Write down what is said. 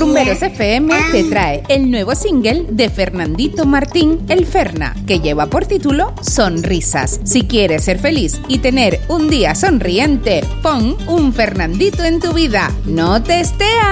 Rumberos FM te trae el nuevo single de Fernandito Martín, El Ferna, que lleva por título Sonrisas. Si quieres ser feliz y tener un día sonriente, pon un Fernandito en tu vida. ¡No te estés!